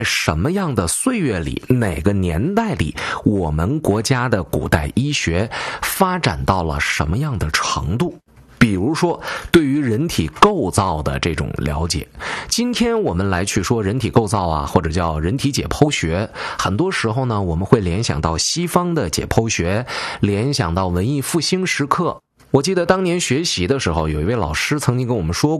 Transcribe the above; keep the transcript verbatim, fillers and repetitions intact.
什么样的岁月里，哪个年代里，我们国家的古代医学发展到了什么样的程度？比如说对于人体构造的这种了解，今天我们来去说人体构造啊，或者叫人体解剖学，很多时候呢我们会联想到西方的解剖学，联想到文艺复兴时刻。我记得当年学习的时候，有一位老师曾经跟我们说